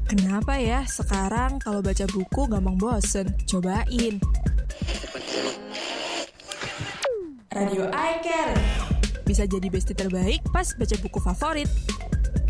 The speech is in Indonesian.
Kenapa ya sekarang kalau baca buku gampang bosen? Cobain. Radio iCare. Bisa jadi bestie terbaik pas baca buku favorit.